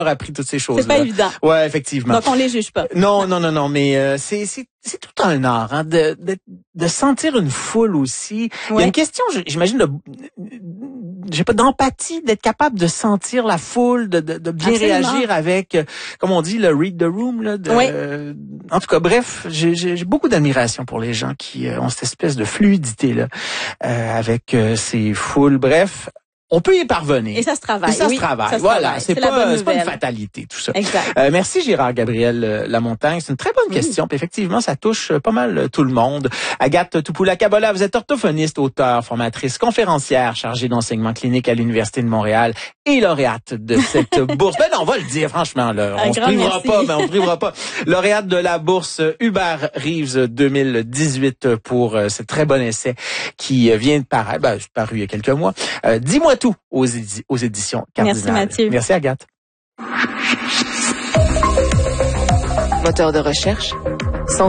appris toutes ces choses-là. C'est pas évident. Ouais, effectivement. Donc, on les juge pas. Non, mais c'est tout un art hein, de sentir une foule aussi. Il y a une question, j'imagine, d'empathie, d'être capable de sentir la foule, de bien réagir avec, comme on dit, le read the room. Là, en tout cas, bref, j'ai beaucoup d'admiration pour les gens qui ont cette espèce de fluidité là avec ces foules. Bref. On peut y parvenir. Et ça se travaille. Voilà, c'est pas une fatalité tout ça. Exact. Merci Gérard Gabriel Lamontagne, c'est une très bonne question. Puis effectivement, ça touche pas mal tout le monde. Agathe Toupoula-Kabola, vous êtes orthophoniste, auteure, formatrice, conférencière chargée d'enseignement clinique à l'Université de Montréal et lauréate de cette bourse. Ben non, on va le dire franchement là, on se privera pas, lauréate de la bourse Hubert Reeves 2018 pour ce très bon essai qui vient de paraître, paru il y a quelques mois. Dis-moi tout aux éditions Cardinal. Merci Mathieu. Merci Agathe. Moteur de recherche,